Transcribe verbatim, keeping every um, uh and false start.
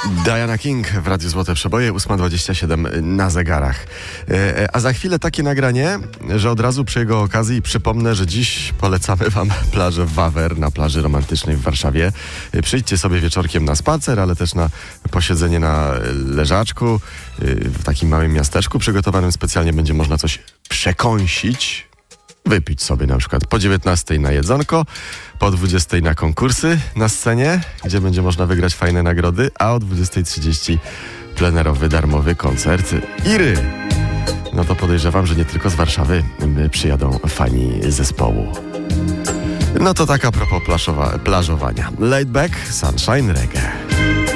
Diana King w Radiu Złote Przeboje, ósma dwadzieścia siedem na zegarach. A za chwilę takie nagranie, że od razu przy jego okazji przypomnę, że dziś polecamy wam plażę Wawer na plaży romantycznej w Warszawie. Przyjdźcie sobie wieczorkiem na spacer, ale też na posiedzenie na leżaczku. W takim małym miasteczku przygotowanym specjalnie będzie można coś przekąsić. Wypić sobie na przykład po dziewiętnastej na jedzonko, po dwudziestej na konkursy na scenie, gdzie będzie można wygrać fajne nagrody, a o dwudziestej trzydzieści plenerowy, darmowy koncert Iry. No to podejrzewam, że nie tylko z Warszawy przyjadą fani zespołu. No to tak a propos plażowa- plażowania. Laid back, sunshine reggae.